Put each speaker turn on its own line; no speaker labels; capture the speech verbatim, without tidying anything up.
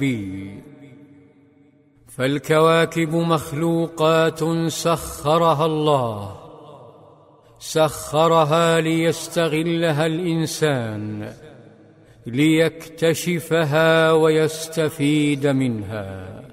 فالكواكب مخلوقات سخرها الله، سخرها ليستغلها الإنسان ليكتشفها ويستفيد منها.